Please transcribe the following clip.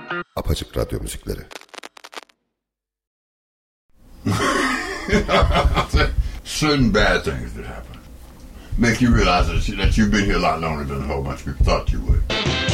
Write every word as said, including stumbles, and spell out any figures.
Apaçık Radyo Müzikleri. Certain bad things that happen make you realize that you've been here a lot longer than a whole bunch of people thought you would.